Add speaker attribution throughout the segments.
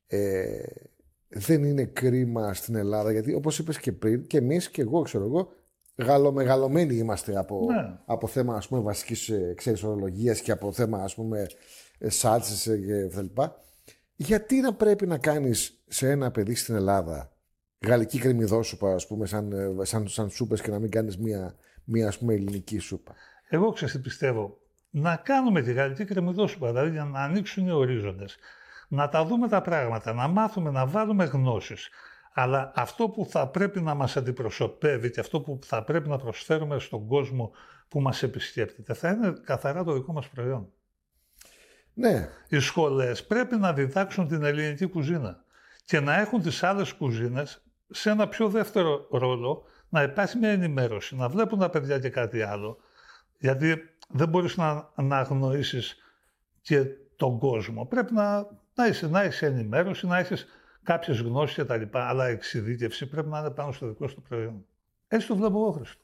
Speaker 1: δεν είναι κρίμα στην Ελλάδα, γιατί όπως είπες και πριν, και εμείς και εγώ, ξέρω εγώ, γαλλομεγαλωμένοι είμαστε από θέμα, ας πούμε, βασικής ορολογίας και από θέμα, ας πούμε, σάλτσες και κτλ. Γιατί να πρέπει να κάνεις σε ένα παιδί στην Ελλάδα γαλλική κρεμμυδόσουπα, ας πούμε, σαν σούπες, και να μην κάνεις μία ας πούμε, ελληνική σούπα?
Speaker 2: Εγώ πιστεύω να κάνουμε τη γαλλική κρεμμυδόσουπα, δηλαδή για να ανοίξουν οι ορίζοντες, να τα δούμε τα πράγματα, να μάθουμε, να βάλουμε γνώσεις. Αλλά αυτό που θα πρέπει να μας αντιπροσωπεύει και αυτό που θα πρέπει να προσφέρουμε στον κόσμο που μας επισκέπτεται θα είναι καθαρά το δικό μας προϊόν.
Speaker 1: Ναι.
Speaker 2: Οι σχολές πρέπει να διδάξουν την ελληνική κουζίνα και να έχουν τις άλλες κουζίνες σε ένα πιο δεύτερο ρόλο, να υπάρχει μια ενημέρωση, να βλέπουν τα παιδιά και κάτι άλλο. Γιατί δεν μπορείς να αγνοήσεις και τον κόσμο. Πρέπει να έχεις ενημέρωση, να έχεις κάποιες γνώσεις κτλ. Αλλά εξειδίκευση πρέπει να είναι πάνω στο δικό σου προϊόν. Έτσι το βλέπω εγώ, Χρήστο.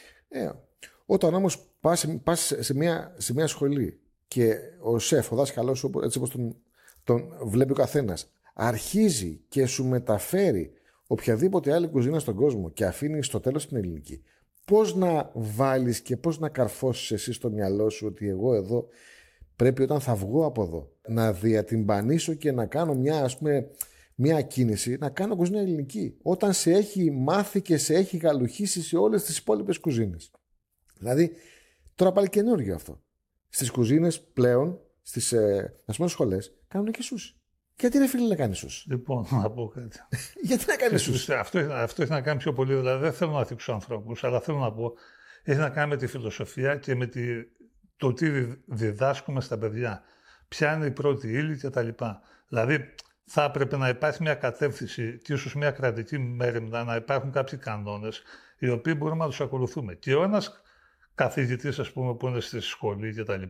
Speaker 1: Όταν όμως πας σε μια σχολή και ο σεφ, ο δάσκαλός σου, έτσι όπως τον βλέπει ο καθένας, αρχίζει και σου μεταφέρει οποιαδήποτε άλλη κουζίνα στον κόσμο και αφήνει στο τέλος την ελληνική, πώς να βάλεις και πώς να καρφώσεις εσύ στο μυαλό σου ότι εγώ εδώ πρέπει, όταν θα βγω από εδώ, να διατυμπανίσω και να κάνω μια κίνηση, να κάνω κουζίνα ελληνική, όταν σε έχει μάθει και σε έχει γαλουχίσει σε όλες τις υπόλοιπες κουζίνες. Δηλαδή, τώρα πάλι καινούργιο αυτό. Στις κουζίνες πλέον, στις σχολές, κάνουν και σούσι. Γιατί, ρε φίλε, να κάνει σούσι?
Speaker 2: Λοιπόν, να πω κάτι.
Speaker 1: Γιατί να κάνει σούσι?
Speaker 2: Αυτό έχει να κάνει πιο πολύ. Δηλαδή, δεν θέλω να θίξω ανθρώπους, αλλά θέλω να πω, έχει να κάνει με τη φιλοσοφία και με το τι διδάσκουμε στα παιδιά. Ποια είναι η πρώτη ύλη κτλ. Δηλαδή, θα έπρεπε να υπάρχει μια κατεύθυνση και ίσως μια κρατική μέρημνα, να υπάρχουν κάποιοι κανόνες οι οποίοι μπορούμε να τους ακολουθούμε. Και ο ένας καθηγητής, ας πούμε, που είναι στη σχολή κτλ.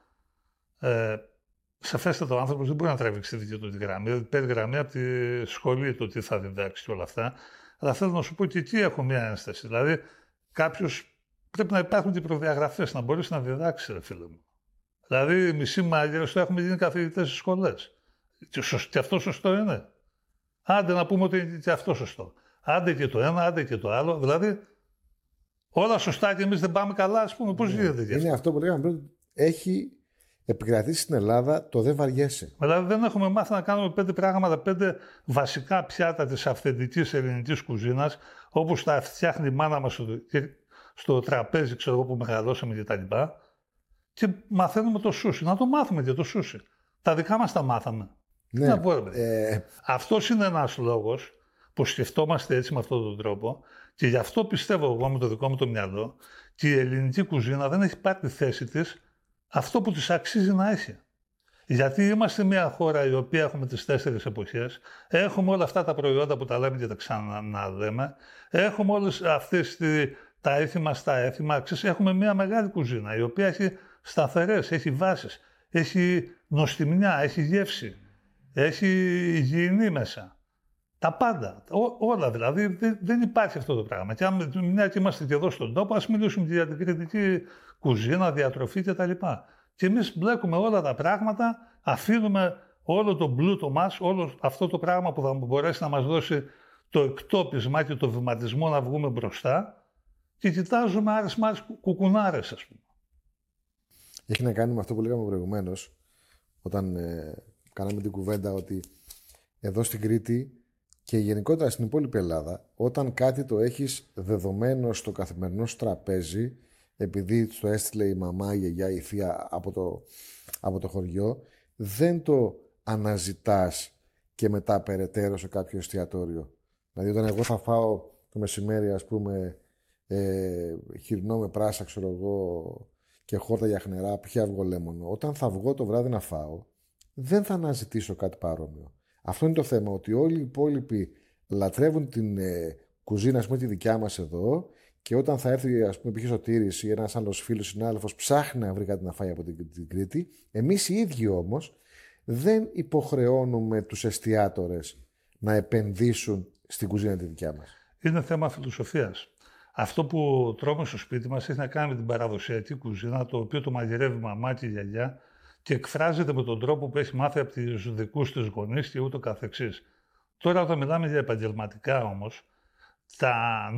Speaker 2: Σαφέστατα ο άνθρωπος δεν μπορεί να τραβήξει τη δική του τη γραμμή. Δηλαδή, παίρνει γραμμή από τη σχολή το τι θα διδάξει και όλα αυτά. Αλλά θέλω να σου πω και εκεί έχω μια ένσταση. Δηλαδή, κάποιος πρέπει να υπάρχουν και προδιαγραφές, να μπορείς να διδάξει, ρε φίλε μου. Δηλαδή, οι μισοί μάγειρες το έχουμε γίνει καθηγητές στις σχολές. Και αυτό σωστό είναι. Άντε να πούμε ότι είναι και αυτό σωστό. Άντε και το ένα, άντε και το άλλο. Δηλαδή, όλα σωστά και εμείς δεν πάμε καλά, ας πούμε. Πώς γίνεται και αυτό?
Speaker 1: Είναι αυτό που λέγαμε πριν. Έχει επικρατήσει στην Ελλάδα το δεν βαριέσαι.
Speaker 2: Δηλαδή, δεν έχουμε μάθει να κάνουμε 5 πράγματα, 5 βασικά πιάτα της αυθεντικής ελληνικής κουζίνας, όπως τα φτιάχνει η μάνα μας στο τραπέζι, ξέρω εγώ, που μεγαλώσαμε κτλ. Και μαθαίνουμε το σούσι. Να το μάθουμε και το σούσι. Τα δικά μας τα μάθαμε.
Speaker 1: Ναι.
Speaker 2: Να πω, αυτός είναι ένας λόγος που σκεφτόμαστε έτσι με αυτόν τον τρόπο και γι' αυτό πιστεύω εγώ με το δικό μου το μυαλό και η ελληνική κουζίνα δεν έχει πάρει τη θέση της αυτό που της αξίζει να έχει. Γιατί είμαστε μια χώρα η οποία έχουμε τις 4 εποχές, έχουμε όλα αυτά τα προϊόντα που τα λέμε και τα ξαναλέμε, έχουμε όλες αυτές τα έθιμα στα έθιμα, έχουμε μια μεγάλη κουζίνα η οποία έχει σταθερές, έχει βάσεις, έχει νοστιμιά, έχει γεύση, έχει υγιεινή μέσα. Τα πάντα, όλα δηλαδή, δεν υπάρχει αυτό το πράγμα. Και αν μια και είμαστε και εδώ στον τόπο, ας μιλήσουμε και για την κριτική κουζίνα, διατροφή κτλ. Και εμείς μπλέκουμε όλα τα πράγματα, αφήνουμε όλο τον πλούτο μας, όλο αυτό το πράγμα που θα μπορέσει να μας δώσει το εκτόπισμα και το βηματισμό να βγούμε μπροστά και κοιτάζουμε άρες μάρες κουκουνάρες, ας πούμε.
Speaker 1: Έχει να κάνει με αυτό που λέγαμε προηγουμένως, όταν κάναμε την κουβέντα ότι εδώ στην Κρήτη και γενικότερα στην υπόλοιπη Ελλάδα, όταν κάτι το έχεις δεδομένο στο καθημερινό σου τραπέζι, επειδή το έστειλε η μαμά, η γιαγιά, η θεία από το χωριό, δεν το αναζητάς και μετά περαιτέρω σε κάποιο εστιατόριο. Δηλαδή, όταν εγώ θα φάω το μεσημέρι, ας πούμε, χοιρινό με πράσα, ξέρω εγώ, και χόρτα για χνερά, πια αυγολέμονο, όταν θα βγω το βράδυ να φάω, δεν θα αναζητήσω κάτι παρόμοιο. Αυτό είναι το θέμα, ότι όλοι οι υπόλοιποι λατρεύουν την κουζίνα, ας πούμε, τη δικιά μας εδώ, και όταν θα έρθει, ας πούμε, π.χ. Σωτήρης ή ένας άλλος φίλος συνάδελφος, ψάχνει να βρει κάτι να φάει από την Κρήτη. Εμείς οι ίδιοι όμως δεν υποχρεώνουμε τους εστιάτορες να επενδύσουν στην κουζίνα τη δικιά μας.
Speaker 2: Είναι θέμα φιλοσοφίας. Αυτό που τρώμε στο σπίτι μας έχει να κάνει με την παραδοσιακή κουζίνα, το οποίο το μαγειρεύει η μαμά και η γιαγιά και εκφράζεται με τον τρόπο που έχει μάθει από τους δικούς της γονείς και ούτω καθεξής. Τώρα όταν μιλάμε για επαγγελματικά όμως, τα